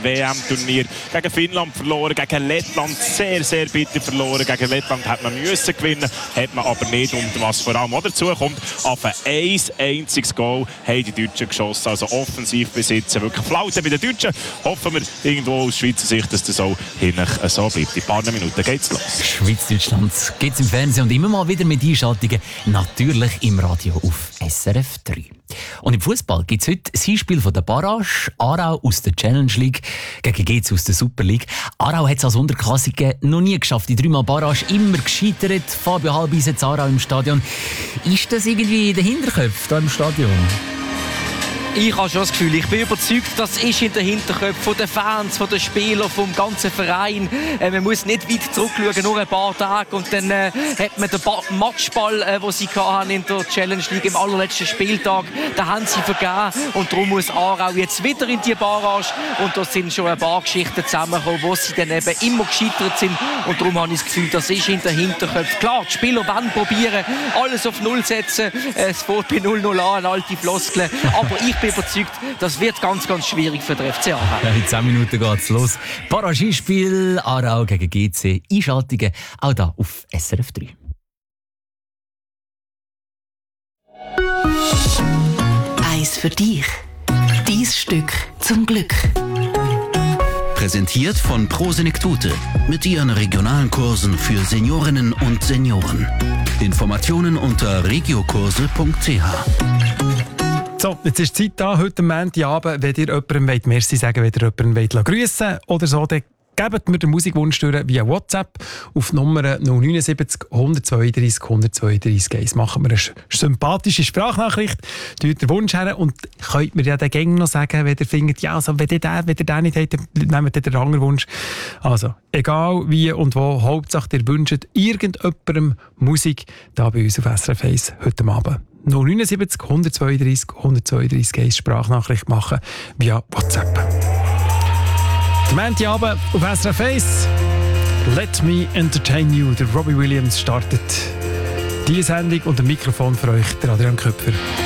WM-Turnier. Gegen Finnland verloren, gegen Lettland sehr, sehr bitter verloren. Gegen Lettland hat man müssen gewinnen, hat man aber nicht. Und was vor allem auch dazu kommt, auf ein einziges Goal haben die Deutschen geschossen. Also offensiv besitzen. Wirklich Flaute bei den Deutschen. Hoffen wir irgendwo aus Schweizer Sicht, dass das auch hinten so bleibt. In ein paar Minuten geht's los. Schweiz-Deutschland geht's im Fernsehen und immer mal wieder mit Einschaltungen. Natürlich im Radio auf SRF 3. Und im Fußball gibt es heute das Hinspiel von der Barrage. Aarau aus der Challenge League gegen GC aus der Super League. Aarau hat es als Unterklassige noch nie geschafft. Die 3-mal Barrage immer gescheitert. Fabio Halbis Aarau im Stadion. Ist das irgendwie in den Hinterköpfen hier im Stadion? Ich habe schon das Gefühl, ich bin überzeugt, das ist in den Hinterköpfen der Fans, der Spieler, vom ganzen Verein. Man muss nicht weit zurückschauen, nur ein paar Tage. Und dann hat man den Matchball, den sie hatten in der Challenge League im allerletzten Spieltag, den haben sie vergeben. Und darum muss Aarau jetzt wieder in die Barrage. Und da sind schon ein paar Geschichten zusammengekommen, wo sie dann eben immer gescheitert sind. Und darum habe ich das Gefühl, das ist in den Hinterköpfen. Klar, die Spieler wollen probieren, alles auf Null setzen. Es fängt bei 0-0 an, alte Floskeln. Aber ich bin überzeugt, das wird ganz, ganz schwierig für den FC Aarau. Ja, in 10 Minuten geht's los. Barragespiel Aarau gegen GC. Einschaltungen auch hier auf SRF 3. Eins für dich. Dein Stück zum Glück. Präsentiert von Pro Senectute mit ihren regionalen Kursen für Seniorinnen und Senioren. Informationen unter regiokurse.ch. So, jetzt ist die Zeit da, heute am Montagabend, wenn ihr jemandem Merci sagen wollt, wenn ihr jemanden grüssen wollt oder so, dann gebt mir den Musikwunsch durch via WhatsApp auf die Nummer 079 132 132 1. Machen wir eine sympathische Sprachnachricht, tut den Wunsch her und könnt mir ja den Gänger noch sagen, wenn ihr findet, ja, also, wenn ihr den nicht habt, dann nehmt ihr den anderen Wunsch. Also, egal wie und wo, Hauptsache ihr wünscht irgendjemandem Musik, da bei uns auf SRF 1 heute Abend. 079 132 132 1 Sprachnachricht machen via WhatsApp. Der Montagabend auf SRF 1. Let Me Entertain You. Der Robbie Williams startet diese Sendung und ein Mikrofon für euch, der Adrian Köpfer.